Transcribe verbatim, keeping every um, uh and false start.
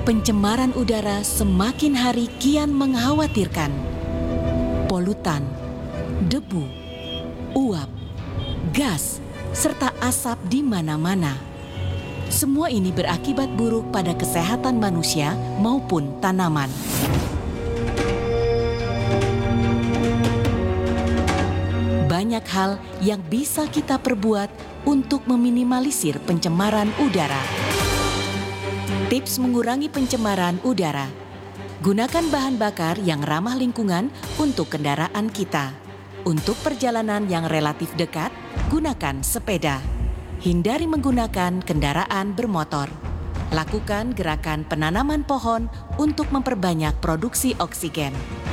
Pencemaran udara semakin hari kian mengkhawatirkan. Polutan, debu, uap, gas, serta asap di mana-mana. Semua ini berakibat buruk pada kesehatan manusia maupun tanaman. Banyak hal yang bisa kita perbuat untuk meminimalisir pencemaran udara. Tips mengurangi pencemaran udara. Gunakan bahan bakar yang ramah lingkungan untuk kendaraan kita. Untuk perjalanan yang relatif dekat, gunakan sepeda. Hindari menggunakan kendaraan bermotor. Lakukan gerakan penanaman pohon untuk memperbanyak produksi oksigen.